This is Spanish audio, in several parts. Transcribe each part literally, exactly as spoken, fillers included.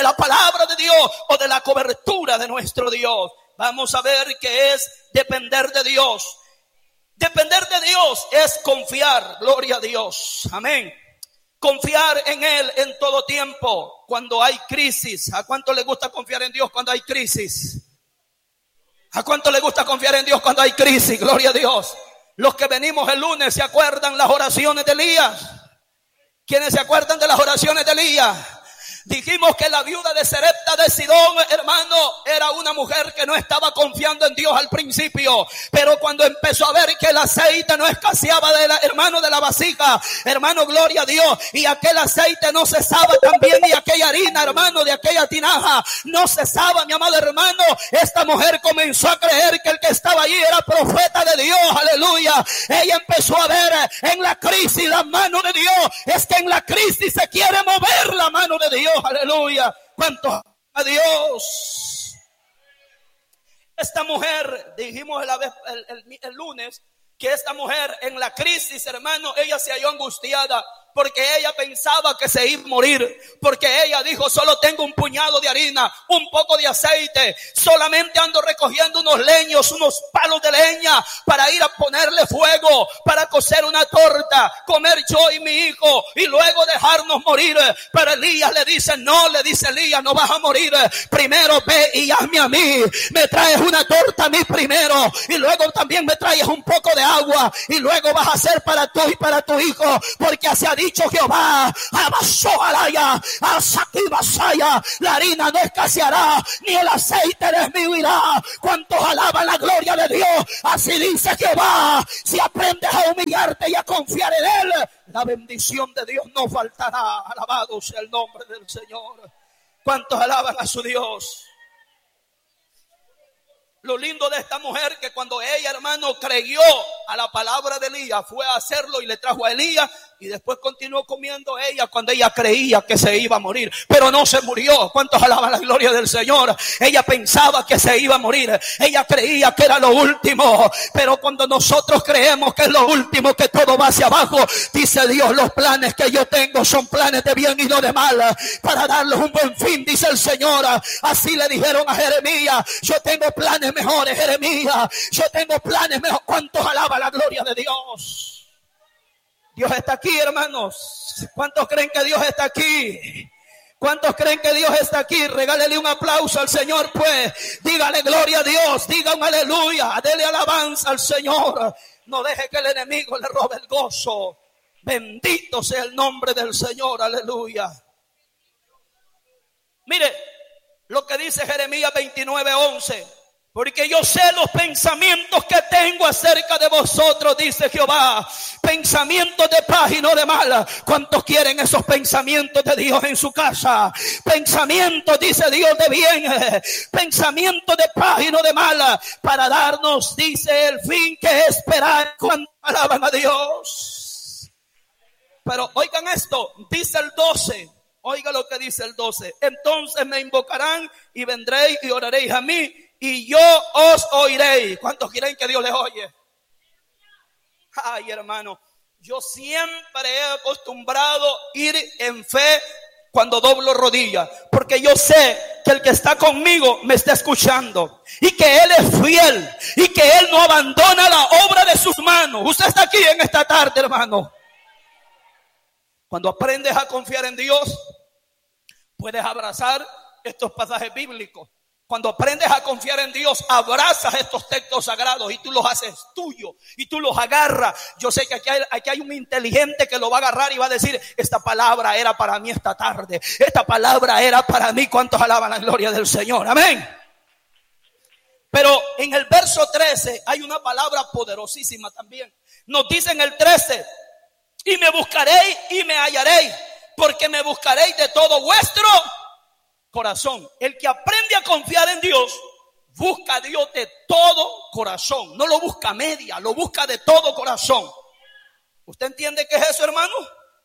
de la palabra de Dios o de la cobertura de nuestro Dios. Vamos a ver qué es depender de Dios. Depender de Dios es confiar, gloria a Dios, amén. Confiar en Él en todo tiempo, cuando hay crisis. ¿A cuánto le gusta confiar en Dios cuando hay crisis? ¿A cuánto le gusta confiar en Dios cuando hay crisis? Gloria a Dios. Los que venimos el lunes, ¿se acuerdan las oraciones de Elías? ¿Quiénes se acuerdan de las oraciones de Elías? Dijimos que la viuda de Sarepta de Sidón, hermano, era una mujer que no estaba confiando en Dios al principio, pero cuando empezó a ver que el aceite no escaseaba de la, hermano, de la vasija, hermano, gloria a Dios, y aquel aceite no cesaba también, y aquella harina, hermano, de aquella tinaja no cesaba, mi amado hermano, esta mujer comenzó a creer que el que estaba allí era profeta de Dios, aleluya. Ella empezó a ver en la crisis la mano de Dios. Es que en la crisis se quiere mover la mano de Dios. Aleluya. ¿Cuánto a Dios? Esta mujer, dijimos la vez, el, el, el lunes, que esta mujer en la crisis, hermano, ella se halló angustiada porque ella pensaba que se iba a morir, porque ella dijo: solo tengo un puñado de harina, un poco de aceite, solamente ando recogiendo unos leños, unos palos de leña para ir a ponerle fuego, para cocer una torta, comer yo y mi hijo y luego dejarnos morir. Pero Elías le dice: no, le dice Elías, no vas a morir, primero ve y hazme a mí, me traes una torta a mí primero y luego también me traes un poco de agua y luego vas a hacer para tú y para tu hijo, porque así ha dicho Jehová: abasó alaya, asaki basaya, la harina no escaseará, ni el aceite desminuirá. ¿Cuántos alaban la gloria de Dios? Así dice Jehová: si aprendes a humillarte y a confiar en Él, la bendición de Dios no faltará. Alabado sea el nombre del Señor. ¿Cuántos alaban a su Dios? Lo lindo de esta mujer, que cuando ella, hermano, creyó a la palabra de Elías, fue a hacerlo y le trajo a Elías, y después continuó comiendo ella cuando ella creía que se iba a morir, pero no se murió. ¿Cuántos alaban la gloria del Señor? Ella pensaba que se iba a morir, ella creía que era lo último, pero cuando nosotros creemos que es lo último, que todo va hacia abajo, dice Dios: los planes que yo tengo son planes de bien y no de mal, para darles un buen fin, dice el Señor. Así le dijeron a Jeremías: yo tengo planes mejores, Jeremías, yo tengo planes mejores. ¿Cuántos alaban la gloria de Dios? Dios está aquí, hermanos. ¿Cuántos creen que Dios está aquí? ¿Cuántos creen que Dios está aquí? Regálele un aplauso al Señor, pues. Dígale gloria a Dios, diga un aleluya, dele alabanza al Señor. No deje que el enemigo le robe el gozo. Bendito sea el nombre del Señor, aleluya. Mire lo que dice Jeremías veintinueve once. Porque yo sé los pensamientos que tengo acerca de vosotros, dice Jehová, pensamientos de paz y no de mal. ¿Cuántos quieren esos pensamientos de Dios en su casa? Pensamientos, dice Dios, de bien, pensamientos de paz y no de mal, para darnos, dice, el fin que esperar cuando alaban a Dios. Pero oigan esto, dice el doce, oiga lo que dice el doce. Entonces me invocarán y vendréis y oraréis a mí, y yo os oiré. ¿Cuántos quieren que Dios les oye? Ay, hermano, yo siempre he acostumbrado ir en fe cuando doblo rodillas, porque yo sé que el que está conmigo me está escuchando y que Él es fiel y que Él no abandona la obra de sus manos. Usted está aquí en esta tarde, hermano. Cuando aprendes a confiar en Dios, puedes abrazar estos pasajes bíblicos. Cuando aprendes a confiar en Dios, abrazas estos textos sagrados y tú los haces tuyos y tú los agarras. Yo sé que aquí hay, aquí hay un inteligente que lo va a agarrar y va a decir: esta palabra era para mí esta tarde, esta palabra era para mí. ¿Cuántos alaban la gloria del Señor? Amén. Pero en el verso trece hay una palabra poderosísima también. Nos dice en el trece: y me buscaréis y me hallaréis, porque me buscaréis de todo vuestro corazón. El que aprende a confiar en Dios, busca a Dios de todo corazón. No lo busca a media, lo busca de todo corazón. ¿Usted entiende qué es eso, hermano?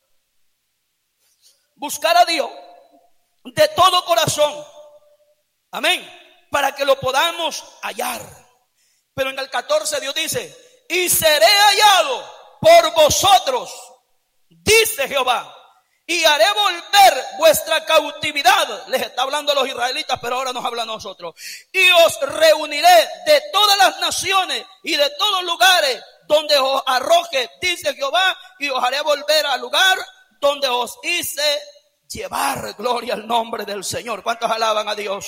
Buscar a Dios de todo corazón. Amén. Para que lo podamos hallar. Pero en el catorce Dios dice: y seré hallado por vosotros, dice Jehová, y haré volver vuestra cautividad. Les está hablando hablando a los israelitas, pero ahora nos habla a nosotros. Y os reuniré de todas las naciones y de todos lugares donde os arroje, dice Jehová, y os haré volver al lugar donde os hice llevar. Gloria al nombre del Señor. ¿Cuántos alaban a Dios?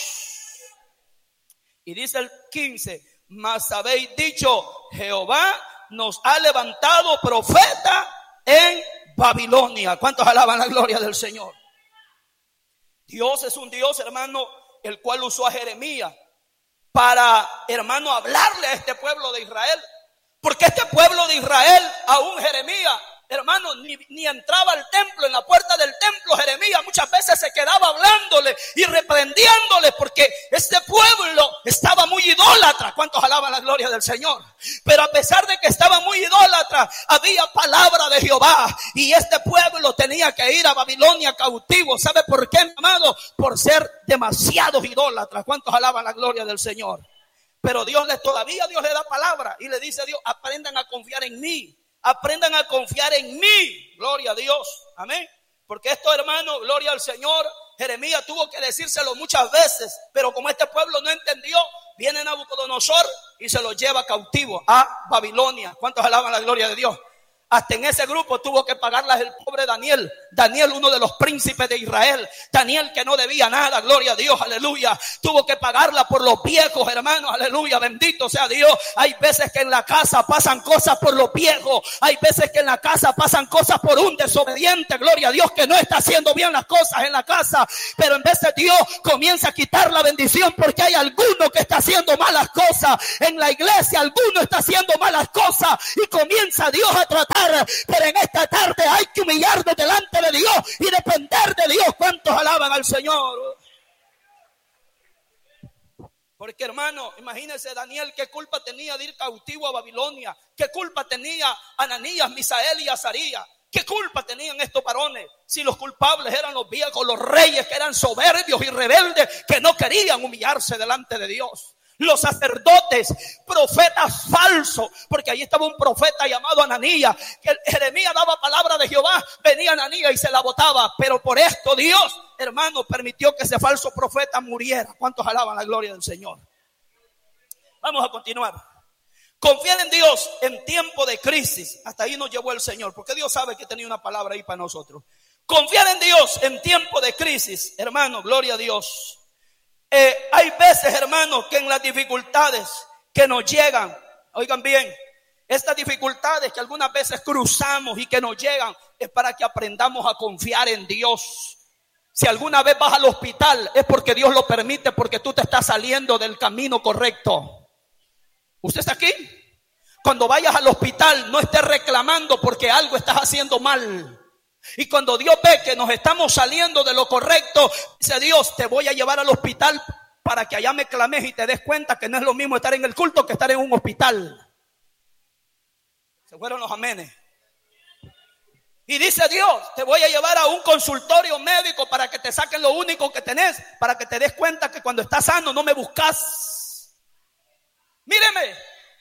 Y dice el quince, mas habéis dicho, Jehová nos ha levantado profeta en Babilonia. ¿Cuántos alaban la gloria del Señor? Dios es un Dios, hermano, el cual usó a Jeremías para, hermano, hablarle a este pueblo de Israel. Porque este pueblo de Israel, aún Jeremías, hermano, ni, ni entraba al templo. En la puerta del templo Jeremías muchas veces se quedaba hablándole y reprendiéndole, porque este pueblo estaba muy idólatra. ¿Cuántos alaban la gloria del Señor? Pero a pesar de que estaba muy idólatra, había palabra de Jehová, y este pueblo tenía que ir a Babilonia cautivo. ¿Sabe por qué, amado? Por ser demasiados idólatras. ¿Cuántos alaban la gloria del Señor? Pero Dios les todavía Dios le da palabra y le dice a Dios, aprendan a confiar en mí. Aprendan a confiar en mí. Gloria a Dios. Amén. Porque esto, hermano, gloria al Señor, Jeremías tuvo que decírselo muchas veces, pero como este pueblo no entendió, viene Nabucodonosor y se lo lleva cautivo a Babilonia. ¿Cuántos alaban la gloria de Dios? Hasta en ese grupo tuvo que pagarlas el pobre Daniel. Daniel, uno de los príncipes de Israel. Daniel, que no debía nada, gloria a Dios, aleluya. Tuvo que pagarla por los viejos, hermanos, aleluya, bendito sea Dios. Hay veces que en la casa pasan cosas por los viejos. Hay veces que en la casa pasan cosas por un desobediente, gloria a Dios, que no está haciendo bien las cosas en la casa. Pero en vez de Dios comienza a quitar la bendición, porque hay alguno que está haciendo malas cosas. En la iglesia alguno está haciendo malas cosas y comienza Dios a tratar. Pero en esta tarde hay que humillarnos delante de Dios y depender de Dios. ¿Cuántos alaban al Señor? Porque, hermano, imagínense Daniel, qué culpa tenía de ir cautivo a Babilonia. Qué culpa tenía Ananías, Misael y Azarías. ¿Qué culpa tenían estos varones? Si los culpables eran los viejos, los reyes que eran soberbios y rebeldes, que no querían humillarse delante de Dios. Los sacerdotes, profetas falsos, porque ahí estaba un profeta llamado Ananías, que Jeremías daba palabra de Jehová, venía Ananías y se la botaba, pero por esto Dios, hermano, permitió que ese falso profeta muriera. ¿Cuántos alaban la gloria del Señor? Vamos a continuar. Confiar en Dios en tiempo de crisis. Hasta ahí nos llevó el Señor, porque Dios sabe que tenía una palabra ahí para nosotros. Confiar en Dios en tiempo de crisis, hermano, gloria a Dios. Eh, hay veces, hermanos, que en las dificultades que nos llegan, oigan bien, estas dificultades que algunas veces cruzamos y que nos llegan, es para que aprendamos a confiar en Dios. Si alguna vez vas al hospital, es porque Dios lo permite, porque tú te estás saliendo del camino correcto. ¿Usted está aquí? Cuando vayas al hospital, no estés reclamando porque algo estás haciendo mal. Y cuando Dios ve que nos estamos saliendo de lo correcto, dice Dios, te voy a llevar al hospital para que allá me clames y te des cuenta que no es lo mismo estar en el culto que estar en un hospital. Se fueron los amenes. Y dice Dios, te voy a llevar a un consultorio médico para que te saquen lo único que tenés, para que te des cuenta que cuando estás sano no me buscas. Míreme,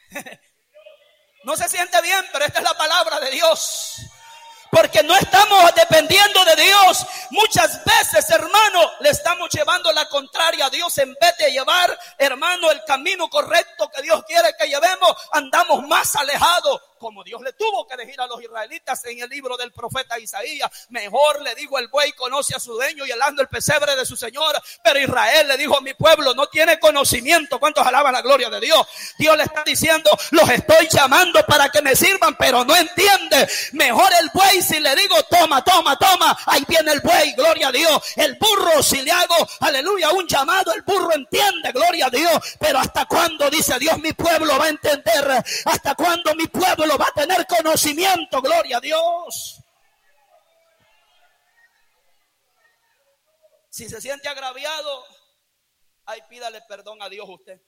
no se siente bien, pero esta es la palabra de Dios. Porque no estamos dependiendo de Dios. Muchas veces, hermano, le estamos llevando la contraria a Dios. En vez de llevar, hermano, el camino correcto que Dios quiere que llevemos, andamos más alejados. Como Dios le tuvo que decir a los israelitas en el libro del profeta Isaías, mejor le digo el buey conoce a su dueño y el asno el pesebre de su señor. Pero Israel le dijo a mi pueblo, no tiene conocimiento. ¿Cuántos alaban la gloria de Dios? Dios le está diciendo, los estoy llamando para que me sirvan, pero no entiende. Mejor el buey si le digo, toma, toma, toma, ahí viene el buey, gloria a Dios. El burro si le hago, aleluya, un llamado, el burro entiende, gloria a Dios. Pero ¿hasta cuándo, dice Dios, mi pueblo va a entender? ¿Hasta cuándo mi pueblo va a tener conocimiento? Gloria a Dios. Si se siente agraviado, ay, pídale perdón a Dios usted.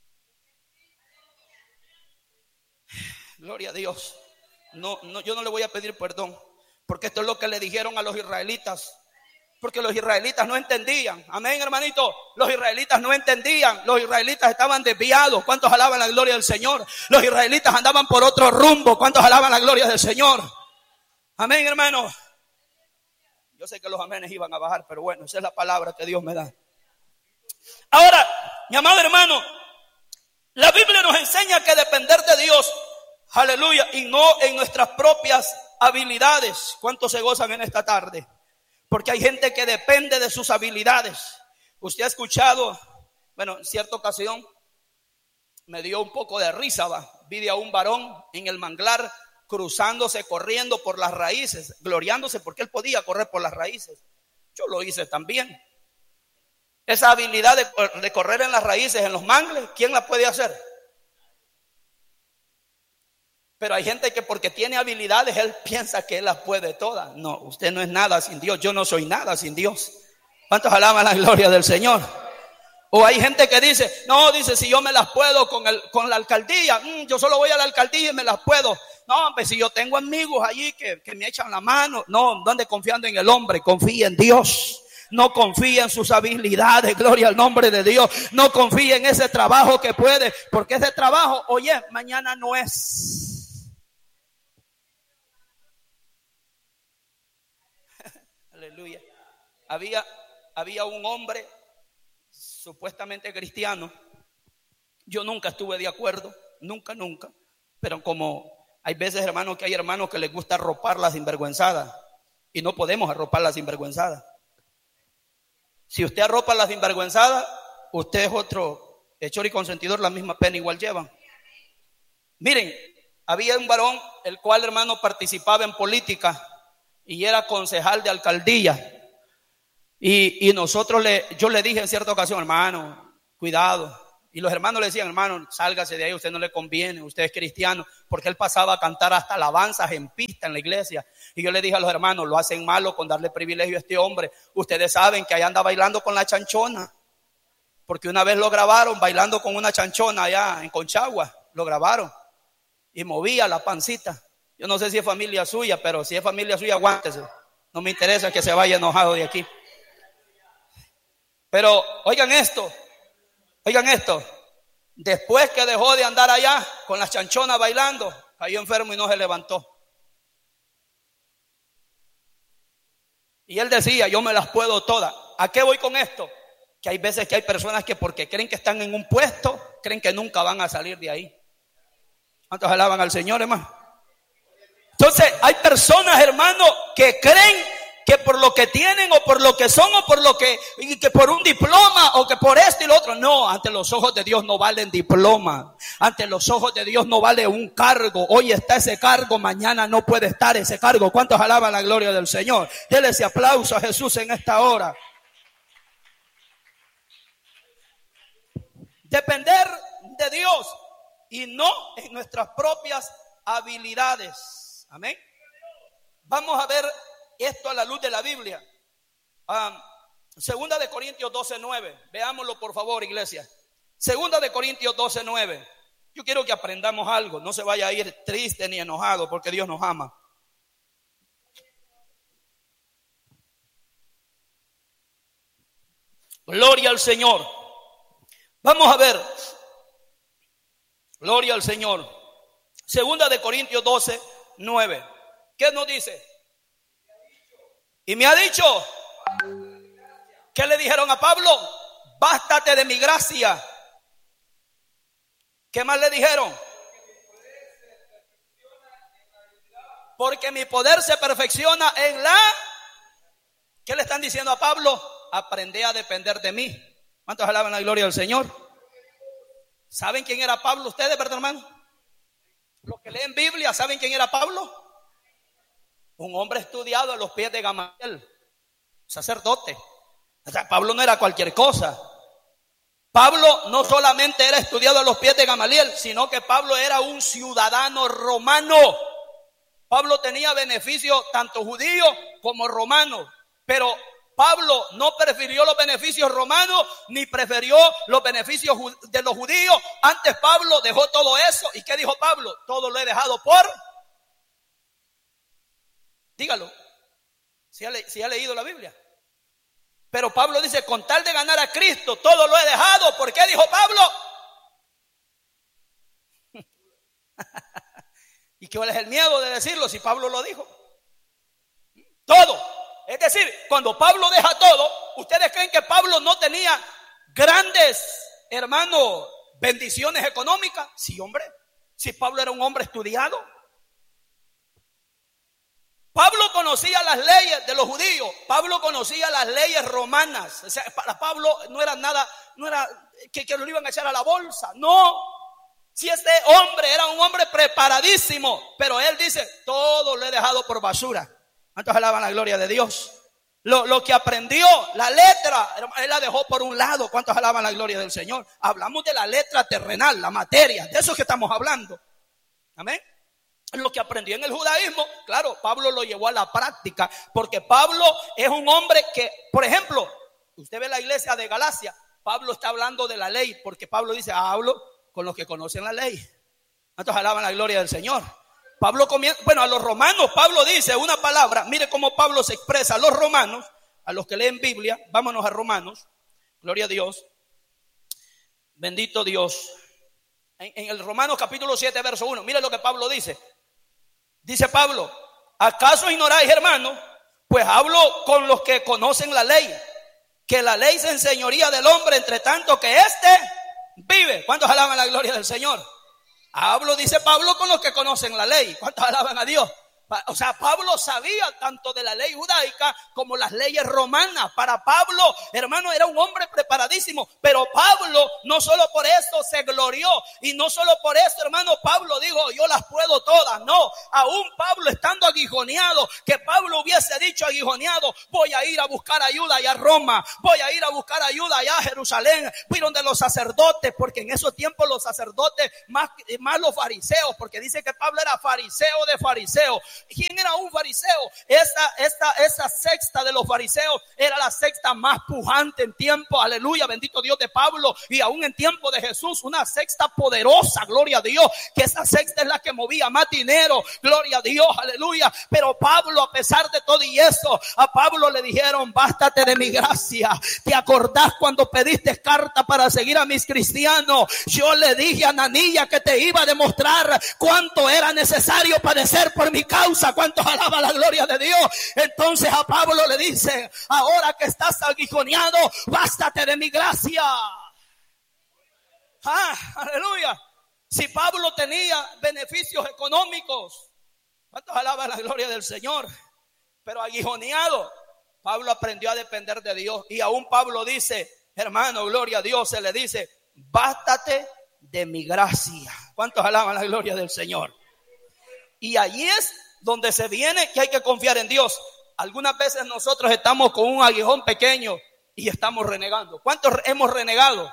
Gloria a Dios. No, no, yo no le voy a pedir perdón, porque esto es lo que le dijeron a los israelitas. Porque los israelitas no entendían. Amén, hermanito. Los israelitas no entendían. Los israelitas estaban desviados. ¿Cuántos alaban la gloria del Señor? Los israelitas andaban por otro rumbo. ¿Cuántos alaban la gloria del Señor? Amén, hermano. Yo sé que los amenes iban a bajar, pero bueno, esa es la palabra que Dios me da. Ahora, mi amado hermano, la Biblia nos enseña que depender de Dios, aleluya, y no en nuestras propias habilidades. ¿Cuántos se gozan en esta tarde? Porque hay gente que depende de sus habilidades. Usted ha escuchado, bueno, en cierta ocasión me dio un poco de risa, va. Vi a un varón en el manglar cruzándose, corriendo por las raíces, gloriándose porque él podía correr por las raíces. Yo lo hice también. Esa habilidad de, de correr en las raíces, en los mangles, ¿quién la puede hacer? Pero hay gente que porque tiene habilidades, él piensa que él las puede todas. No, usted no es nada sin Dios. Yo no soy nada sin Dios. ¿Cuántos alaban la gloria del Señor? O hay gente que dice, no, dice, si yo me las puedo con, el, con la alcaldía, mmm, yo solo voy a la alcaldía y me las puedo. No, hombre, si yo tengo amigos allí que, que me echan la mano. No, no ande confiando en el hombre, confía en Dios. No confía en sus habilidades, gloria al nombre de Dios. No confía en ese trabajo que puede, porque ese trabajo, oye, mañana no es. Aleluya. Había, había un hombre supuestamente cristiano. Yo nunca estuve de acuerdo, nunca, nunca. Pero como hay veces, hermanos, que hay hermanos que les gusta arropar las sinvergüenzadas y no podemos arropar las sinvergüenzadas. Si usted arropa las sinvergüenzadas, usted es otro hechor y consentidor, la misma pena igual llevan. Miren, había un varón el cual, hermano, participaba en política y era concejal de alcaldía. Y, y nosotros le, yo le dije en cierta ocasión, hermano, cuidado. Y los hermanos le decían, hermano, sálgase de ahí, usted no le conviene, usted es cristiano, porque él pasaba a cantar hasta alabanzas en pista en la iglesia. Y yo le dije a los hermanos, lo hacen malo con darle privilegio a este hombre. Ustedes saben que allá anda bailando con la chanchona, porque una vez lo grabaron bailando con una chanchona allá en Conchagua, lo grabaron y movía la pancita. Yo no sé si es familia suya, pero si es familia suya, aguántese. No me interesa que se vaya enojado de aquí. Pero oigan esto, oigan esto. Después que dejó de andar allá con las chanchonas bailando, cayó enfermo y no se levantó. Y él decía, yo me las puedo todas. ¿A qué voy con esto? Que hay veces que hay personas que porque creen que están en un puesto, creen que nunca van a salir de ahí. ¿Cuántos alaban al Señor, hermano? Entonces hay personas, hermano, que creen que por lo que tienen o por lo que son o por lo que, y que por un diploma o que por esto y lo otro. No, ante los ojos de Dios no valen diploma. Ante los ojos de Dios no vale un cargo. Hoy está ese cargo, mañana no puede estar ese cargo. ¿Cuántos alaban la gloria del Señor? Dele ese aplauso a Jesús en esta hora. Depender de Dios y no en nuestras propias habilidades. Amén. Vamos a ver esto a la luz de la Biblia. Um, Segunda de Corintios doce nueve. Veámoslo por favor, iglesia. Segunda de Corintios doce nueve. Yo quiero que aprendamos algo. No se vaya a ir triste ni enojado porque Dios nos ama. Gloria al Señor. Vamos a ver. Gloria al Señor. Segunda de Corintios doce nueve. ¿Qué nos dice? Y me ha dicho, ¿qué le dijeron a Pablo? Bástate de mi gracia. ¿Qué más le dijeron? Porque mi poder se perfecciona en la... ¿Qué le están diciendo a Pablo? Aprende a depender de mí. ¿Cuántos alaban la gloria del Señor? ¿Saben quién era Pablo ustedes, verdad, hermano? Los que leen Biblia, ¿saben quién era Pablo? Un hombre estudiado a los pies de Gamaliel, sacerdote. O sea, Pablo no era cualquier cosa. Pablo no solamente era estudiado a los pies de Gamaliel, sino que Pablo era un ciudadano romano. Pablo tenía beneficios tanto judíos como romanos, pero Pablo no prefirió los beneficios romanos ni prefirió los beneficios de los judíos. Antes Pablo dejó todo eso. ¿Y qué dijo Pablo? Todo lo he dejado por... Dígalo, si ha, le, si ha leído la Biblia. Pero Pablo dice, con tal de ganar a Cristo, todo lo he dejado. ¿Por qué dijo Pablo? ¿Y cuál es el miedo de decirlo si Pablo lo dijo? Todo. Es decir, cuando Pablo deja todo, ¿ustedes creen que Pablo no tenía grandes, hermano, bendiciones económicas. Sí, hombre. Si Pablo era un hombre estudiado. Pablo conocía las leyes de los judíos. Pablo conocía las leyes romanas. O sea, para Pablo no era nada, no era que, que lo iban a echar a la bolsa. No. Si este hombre era un hombre preparadísimo, pero él dice, todo lo he dejado por basura. ¿Cuántos alaban la gloria de Dios? Lo, lo que aprendió, la letra, él la dejó por un lado. ¿Cuántos alaban la gloria del Señor? Hablamos de la letra terrenal, la materia, de eso que estamos hablando. Amén. Lo que aprendió en el judaísmo, claro, Pablo lo llevó a la práctica, porque Pablo es un hombre que, por ejemplo, usted ve la iglesia de Galacia, Pablo está hablando de la ley, porque Pablo dice, hablo con los que conocen la ley. ¿Cuántos alaban la gloria del Señor? Pablo comienza, bueno, a los romanos Pablo dice una palabra. Mire cómo Pablo se expresa a los romanos, a los que leen Biblia. Vámonos a Romanos, gloria a Dios, bendito Dios. En, en el Romanos capítulo siete verso uno, mire lo que Pablo dice. Dice Pablo, ¿acaso ignoráis, hermanos? Pues hablo con los que conocen la ley, que la ley se enseñoría del hombre, entre tanto que éste vive. ¿Cuántos alaban la gloria del Señor? Hablo, dice Pablo, con los que conocen la ley. ¿Cuántos alaban a Dios? O sea, Pablo sabía tanto de la ley judaica como las leyes romanas. Para Pablo, hermano, era un hombre preparadísimo. Pero Pablo no solo por eso se glorió, y no solo por eso, hermano, Pablo dijo, yo las puedo todas. No, aún Pablo estando aguijoneado, que Pablo hubiese dicho aguijoneado, voy a ir a buscar ayuda allá a Roma, voy a ir a buscar ayuda allá a Jerusalén, fui donde los sacerdotes, porque en esos tiempos los sacerdotes, más, más los fariseos, porque dice que Pablo era fariseo de fariseos. ¿Quién era un fariseo? Esta, esta, esta secta de los fariseos era la secta más pujante en tiempo, aleluya, bendito Dios, de Pablo, y aún en tiempo de Jesús, una secta poderosa, gloria a Dios, que esa secta es la que movía más dinero, gloria a Dios, aleluya. Pero Pablo, a pesar de todo y eso, a Pablo le dijeron, bástate de mi gracia. ¿Te acordás cuando pediste carta para seguir a mis cristianos? Yo le dije a Ananía que te iba a demostrar cuánto era necesario padecer por mi causa. ¿Cuántos alaban la gloria de Dios? Entonces a Pablo le dice, ahora que estás aguijoneado, bástate de mi gracia. Ah, aleluya. Si Pablo tenía beneficios económicos, ¿cuántos alaban la gloria del Señor? Pero aguijoneado, Pablo aprendió a depender de Dios. Y aún Pablo dice, hermano, gloria a Dios, se le dice, bástate de mi gracia. ¿Cuántos alaban la gloria del Señor? Y allí es donde se viene que hay que confiar en Dios. Algunas veces nosotros estamos con un aguijón pequeño y estamos renegando. ¿Cuántos hemos renegado?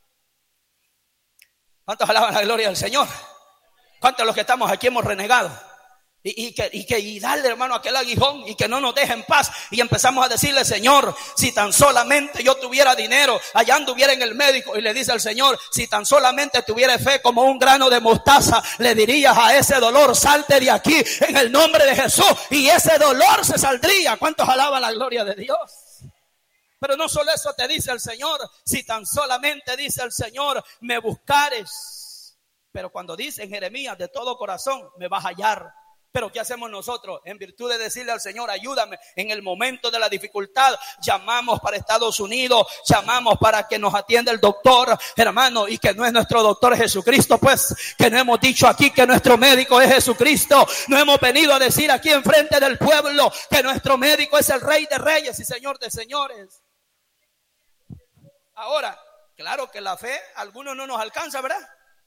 ¿Cuántos alaban la gloria del Señor? ¿Cuántos de los que estamos aquí hemos renegado? Y, y, que, y que y darle, hermano, aquel aguijón y que no nos deje en paz. Y empezamos a decirle, Señor, si tan solamente yo tuviera dinero, allá anduviera en el médico. Y le dice al Señor, si tan solamente tuviera fe como un grano de mostaza, le dirías a ese dolor, salte de aquí en el nombre de Jesús. Y ese dolor se saldría. ¿Cuántos alaban la gloria de Dios? Pero no solo eso te dice el Señor, si tan solamente dice el Señor, me buscares. Pero cuando dice en Jeremías, de todo corazón, me vas a hallar. Pero ¿qué hacemos nosotros? En virtud de decirle al Señor, ayúdame en el momento de la dificultad, llamamos para Estados Unidos, llamamos para que nos atienda el doctor, hermano, y que no es nuestro doctor Jesucristo, pues, que no hemos dicho aquí que nuestro médico es Jesucristo. No hemos venido a decir aquí enfrente del pueblo que nuestro médico es el Rey de Reyes y Señor de Señores. Ahora, claro que la fe a algunos no nos alcanza, ¿verdad?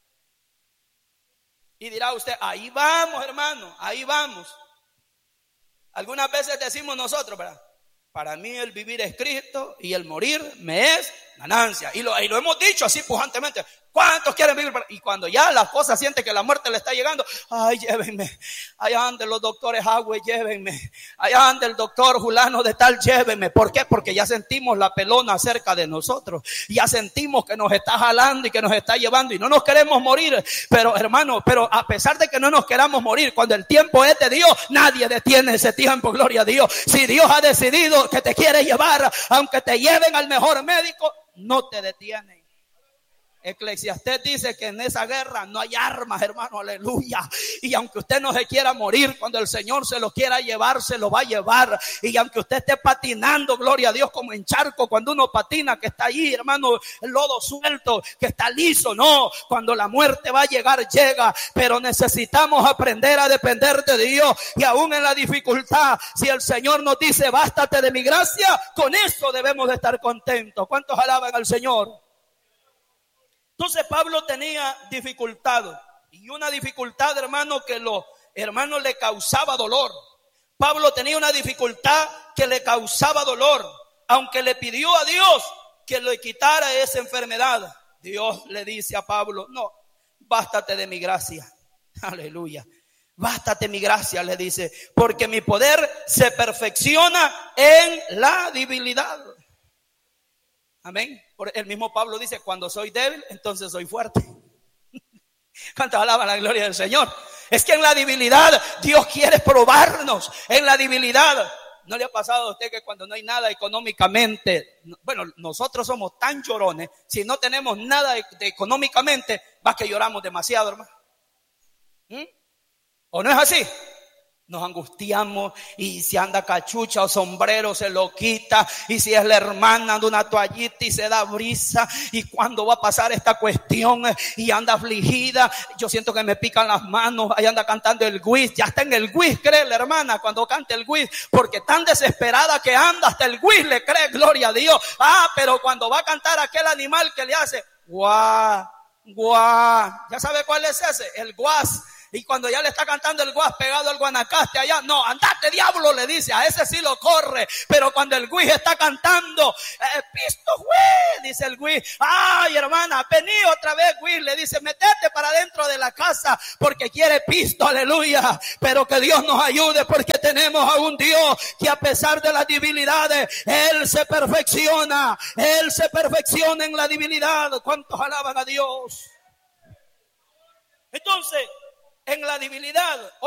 Y dirá usted, ahí vamos, hermano, ahí vamos. Algunas veces decimos nosotros, ¿verdad? Para mí el vivir es Cristo y el morir me es ganancia. Y lo, y lo hemos dicho así pujantemente. ¿Cuántos quieren vivir? Y cuando ya las cosas sienten que la muerte le está llegando, ay, llévenme. Allá ande los doctores Agüe, llévenme. Allá ande el doctor Julano de tal, llévenme. ¿Por qué? Porque ya sentimos la pelona cerca de nosotros. Ya sentimos que nos está jalando y que nos está llevando y no nos queremos morir. Pero hermano, pero a pesar de que no nos queramos morir, cuando el tiempo es de Dios, nadie detiene ese tiempo, gloria a Dios. Si Dios ha decidido que te quiere llevar, aunque te lleven al mejor médico, no te detienen. Eclesiastés dice que en esa guerra no hay armas, hermano, aleluya. Y aunque usted no se quiera morir, cuando el Señor se lo quiera llevar, se lo va a llevar. Y aunque usted esté patinando, gloria a Dios, como en charco, cuando uno patina, que está ahí, hermano, el lodo suelto, que está liso, no. Cuando la muerte va a llegar, llega. Pero necesitamos aprender a depender de Dios. Y aún en la dificultad, si el Señor nos dice, bástate de mi gracia, con eso debemos de estar contentos. ¿Cuántos alaban al Señor? Entonces Pablo tenía dificultad, y una dificultad, hermano, que los hermanos le causaba dolor. Pablo tenía una dificultad que le causaba dolor, aunque le pidió a Dios que le quitara esa enfermedad. Dios le dice a Pablo, no, bástate de mi gracia. Aleluya. Bástate mi gracia, le dice, porque mi poder se perfecciona en la debilidad. Amén. El mismo Pablo dice, cuando soy débil, entonces soy fuerte. ¿Cuántos alaban la gloria del Señor? Es que en la debilidad Dios quiere probarnos. En la debilidad. ¿No le ha pasado a usted que cuando no hay nada económicamente? Bueno, nosotros somos tan llorones. Si no tenemos nada de, de económicamente, va que lloramos demasiado, hermano. ¿Mm? ¿O no es así? Nos angustiamos, y si anda cachucha o sombrero se lo quita, y si es la hermana anda una toallita y se da brisa, y cuando va a pasar esta cuestión y anda afligida, yo siento que me pican las manos, ahí anda cantando el whiz, ya está en el whiz, cree la hermana cuando canta el whiz, porque tan desesperada que anda, hasta el whiz le cree, gloria a Dios. Ah, pero cuando va a cantar aquel animal que le hace guau, guau, ¿ya sabe cuál es ese? El guas. Y cuando ya le está cantando el guas pegado al guanacaste allá, no, andate diablo, le dice, a ese sí lo corre. Pero cuando el güey está cantando, eh, pisto güey, dice el güey, ay hermana, vení otra vez güey, le dice, metete para dentro de la casa porque quiere pisto, aleluya. Pero que Dios nos ayude, porque tenemos a un Dios que a pesar de las debilidades, Él se perfecciona, Él se perfecciona en la debilidad. ¿Cuántos alaban a Dios? Entonces, en la debilidad,